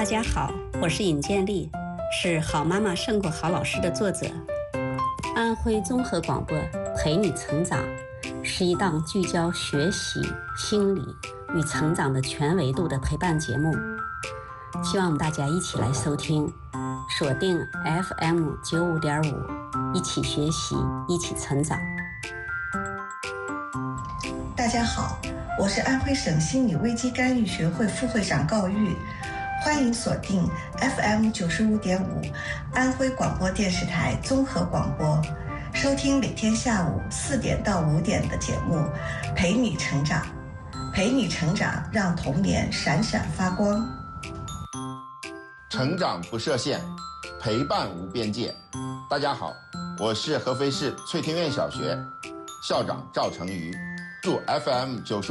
大家好，我是尹建莉，是好妈妈胜过好老师的作者。安徽综合广播陪你成长是一档聚焦学习、心理与成长的全维度的陪伴节目，希望大家一起来收听，锁定 FM95.5，一起学习，一起成长。 大家好，我是安徽省心理危机干预学会副会长高玉，欢迎锁定 FM95.5 安徽广播电视台综合广播，收听每天下午4点到5点的节目，陪你成长，陪你成长，让童年闪闪发光。 成长不设限，陪伴无边界。大家好，我是合肥市翠天苑小学校长赵成瑜，祝 FM95